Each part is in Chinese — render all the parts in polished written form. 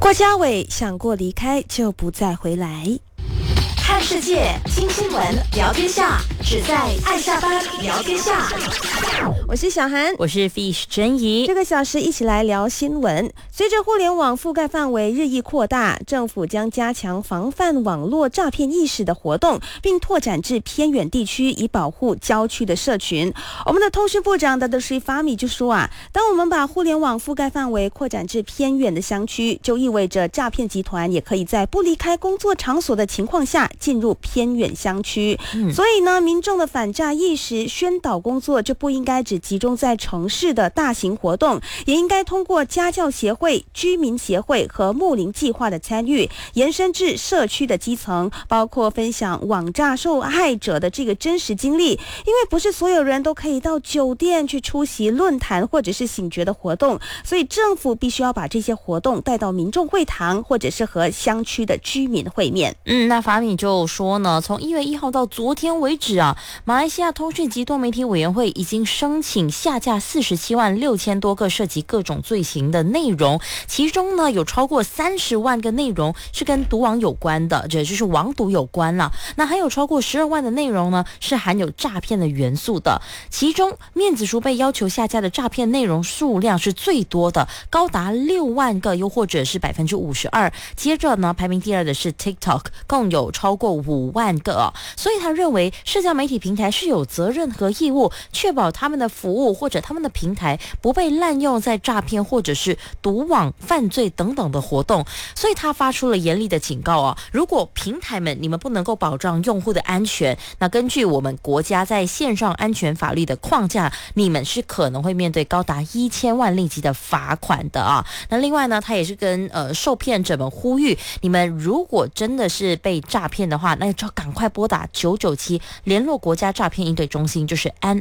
郭家伟想过离开就不再回来。 看世界，听新闻，聊天下，只在爱下班聊天下。 我是小涵， 我是 Fish 珍怡。 这个小时一起来聊新闻。随着互联网覆盖范围日益扩大，政府将加强防范网络诈骗意识的活动，并拓展至偏远地区，以保护郊区的社群。我们的通讯部长Datuk Sri Fahmi就说当我们把互联网覆盖范围扩展至偏远的乡区，就意味着诈骗集团也可以在不离开工作场所的情况下进入偏远乡区。所以呢，民众的反诈意识宣导工作就不应该只集中在城市的大型活动，也应该通过家教协会、居民协会和睦邻计划的参与，延伸至社区的基层，包括分享网诈受害者的这个真实经历。因为不是所有人都可以到酒店去出席论坛或者是醒觉的活动，所以政府必须要把这些活动带到民众会堂，或者是和乡区的居民会面。 那法米就说呢，从1月1号到昨天为止马来西亚通讯及多媒体委员会已经申请下架47万6千多个涉及各种罪行的内容，其中呢有超过30万个内容是跟毒网有关的，这就是网赌有关了。那还有超过12万的内容呢是含有诈骗的元素的，其中面子书被要求下架的诈骗内容数量是最多的，高达6万个，又或者是52%。接着呢，排名第二的是 TikTok， 共有超过5万个所以他认为社交媒体平台是有责任和义务确保他们的服务或者他们的平台不被滥用在诈骗或者是毒网犯罪等等的活动，所以他发出了严厉的警告如果平台们你们不能够保障用户的安全，那根据我们国家在线上安全法律的框架，你们是可能会面对高达1000万令吉的罚款的那另外呢，他也是跟受骗者们呼吁，你们如果真的是被诈骗的话，那就要赶快拨打997联络国家诈骗应对中心，就是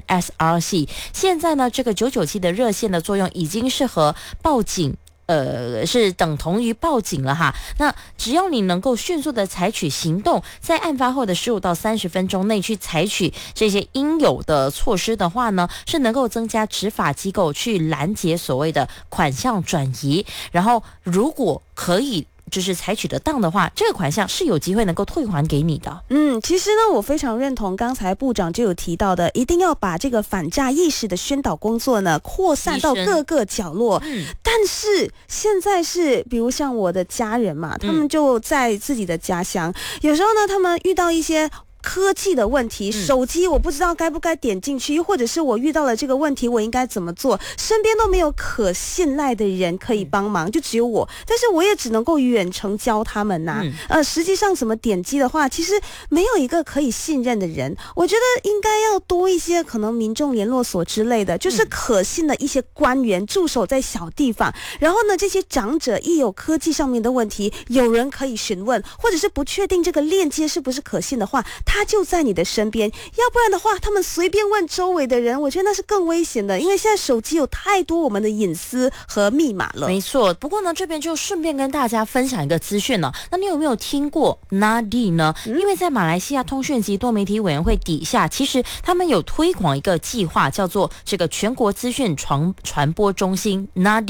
NSRC。 现在呢，这个997的热线的作用已经是和报警是等同于报警了那只要你能够迅速的采取行动，在案发后的15到30分钟内去采取这些应有的措施的话呢，是能够增加执法机构去拦截所谓的款项转移，然后如果可以就是采取得当的话，这个款项是有机会能够退还给你的。 其实呢，我非常认同刚才部长就有提到的，一定要把这个反诈意识的宣导工作呢扩散到各个角落。但是现在是比如像我的家人嘛，他们就在自己的家乡，有时候呢他们遇到一些科技的问题，手机我不知道该不该点进去，又或者是我遇到了这个问题我应该怎么做，身边都没有可信赖的人可以帮忙，就只有我，但是我也只能够远程教他们实际上怎么点击的话，其实没有一个可以信任的人。我觉得应该要多一些可能民众联络所之类的，就是可信的一些官员驻守在小地方，然后呢这些长者一有科技上面的问题，有人可以询问，或者是不确定这个链接是不是可信的话，他就在你的身边，要不然的话他们随便问周围的人，我觉得那是更危险的，因为现在手机有太多我们的隐私和密码了。 没错，不过呢这边就顺便跟大家分享一个资讯那你有没有听过 NADI 呢？因为在马来西亚通讯及多媒体委员会底下，其实他们有推广一个计划，叫做这个全国资讯传播中心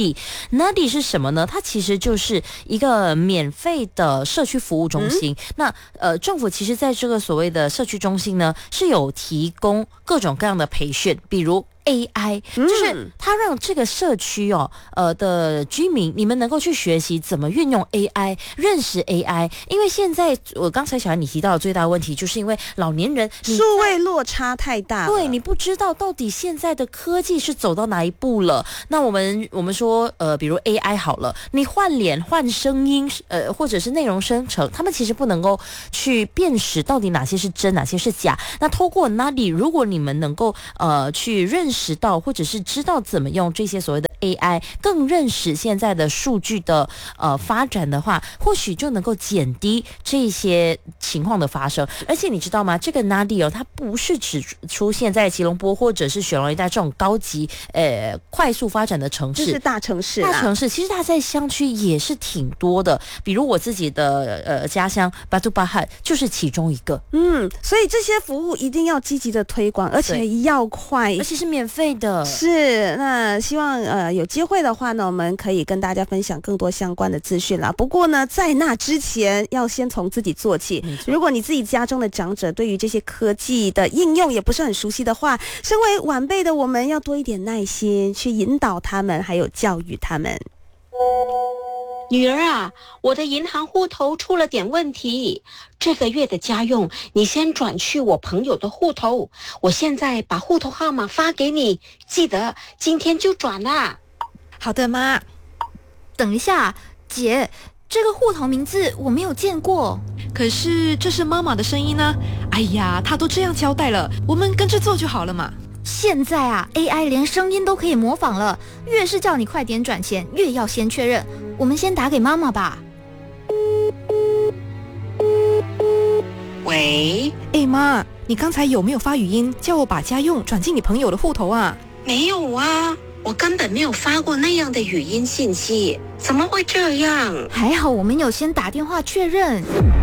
NADI 是什么呢？它其实就是一个免费的社区服务中心。那政府其实在这个所谓的社区中心呢，是有提供各种各样的培训，比如AI， 就是它让这个社区的居民，你们能够去学习怎么运用 AI， 认识 AI。因为现在我刚才小安你提到的最大的问题，就是因为老年人数位落差太大了， 对，你不知道到底现在的科技是走到哪一步了。那我们说比如 AI 好了，你换脸换声音或者是内容生成，他们其实不能够去辨识到底哪些是真哪些是假。那透过 NADI， 如果你们能够去认识到或者是知道怎么用这些所谓的 AI， 更认识现在的数据的发展的话，或许就能够减低这些情况的发生。而且你知道吗，这个 NADI 它不是只出现在吉隆坡或者是雪隆一带这种高级快速发展的城市， 就是大城市其实它在乡区也是挺多的，比如我自己的家乡巴杜巴汉就是其中一个。 所以这些服务一定要积极的推广，而且要快， 而且是免费的。 是，那希望有机会的话呢，我们可以跟大家分享更多相关的资讯啦。不过呢，在那之前要先从自己做起。如果你自己家中的长者对于这些科技的应用也不是很熟悉的话，身为晚辈的我们要多一点耐心去引导他们，还有教育他们。 女儿啊，我的银行户头出了点问题，这个月的家用你先转去我朋友的户头，我现在把户头号码发给你，记得今天就转啦。 好的，妈。 等一下，姐，这个户头名字我没有见过。 可是这是妈妈的声音呢。哎呀，她都这样交代了，我们跟着做就好了嘛。 现在啊 ，AI 连声音都可以模仿了，越是叫你快点转钱，越要先确认。我们先打给妈妈吧。 喂， 妈，你刚才有没有发语音叫我把家用转进你朋友的户头啊？ 没有啊，我根本没有发过那样的语音信息，怎么会这样？ 还好我们有先打电话确认。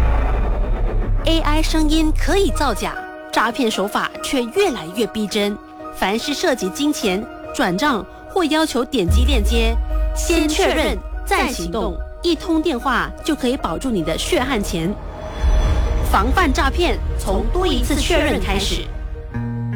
AI 声音可以造假，诈骗手法却越来越逼真。凡是涉及金钱、转账或要求点击链接，先确认再行动，一通电话就可以保住你的血汗钱。防范诈骗，从多一次确认开始。